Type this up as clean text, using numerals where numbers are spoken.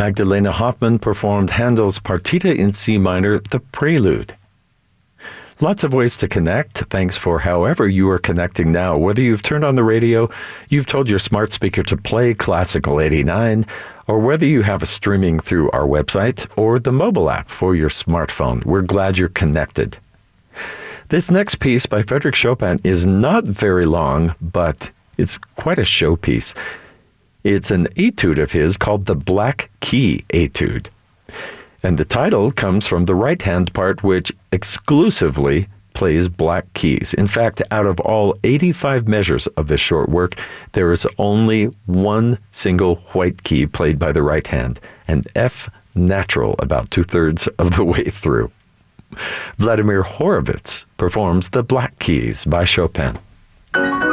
Magdalena Hoffman performed Handel's Partita in C minor, the Prelude. Lots of ways to connect. Thanks for however you are connecting now. Whether you've turned on the radio, you've told your smart speaker to play Classical 89, or whether you have a streaming through our website or the mobile app for your smartphone. We're glad you're connected. This next piece by Frédéric Chopin is not very long, but it's quite a showpiece. It's an etude of his called the Black Key Etude. And the title comes from the right-hand part, which exclusively plays black keys. In fact, out of all 85 measures of this short work, there is only one single white key played by the right hand, an F natural about 2/3 of the way through. Vladimir Horowitz performs the Black Keys by Chopin.